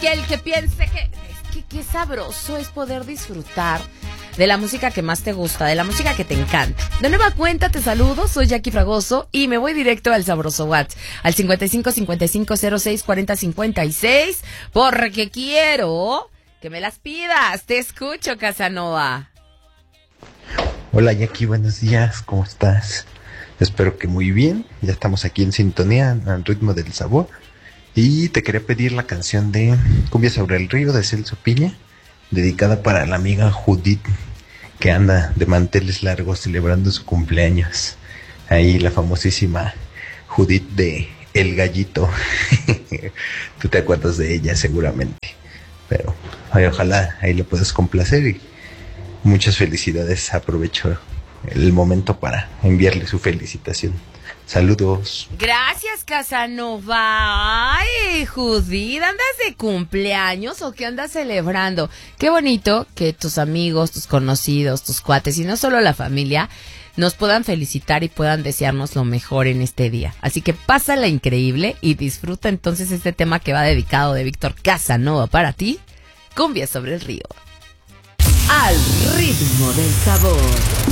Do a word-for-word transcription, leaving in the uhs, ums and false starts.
que el que piense que... Es que qué sabroso es poder disfrutar de la música que más te gusta, de la música que te encanta. De nueva cuenta te saludo, soy Jackie Fragoso y me voy directo al sabroso WhatsApp, al cincuenta y cinco cincuenta y cinco cero seis cuarenta cincuenta y seis, porque quiero que me las pidas. Te escucho, Casanova. Hola Jackie, buenos días, ¿cómo estás? Espero que muy bien, ya estamos aquí en sintonía, al ritmo del sabor. Y te quería pedir la canción de Cumbia sobre el río de Celso Piña, dedicada para la amiga Judith, que anda de manteles largos celebrando su cumpleaños. Ahí la famosísima Judith de El Gallito. Tú te acuerdas de ella seguramente. Pero ay, ojalá ahí le puedas complacer y muchas felicidades. Aprovecho el momento para enviarle su felicitación. Saludos. Gracias, Casanova. Ay, Judith, ¿andas de cumpleaños o qué andas celebrando? Qué bonito que tus amigos, tus conocidos, tus cuates y no solo la familia nos puedan felicitar y puedan desearnos lo mejor en este día. Así que pásala increíble y disfruta entonces este tema que va dedicado de Víctor Casanova para ti, Cumbia sobre el río. Al ritmo del sabor.